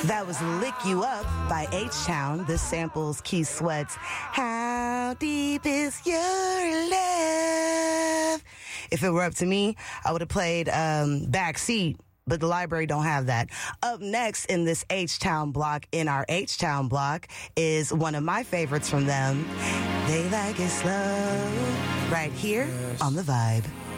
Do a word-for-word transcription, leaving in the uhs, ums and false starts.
That was Lick You Up by H-Town. This samples Keith Sweat's How Deep Is Your Love? If it were up to me, I would have played um, Backseat, but the library don't have that. Up next in this H-Town block, in our H-Town block, is one of my favorites from them. They Like It Slow, right here on The Vibe.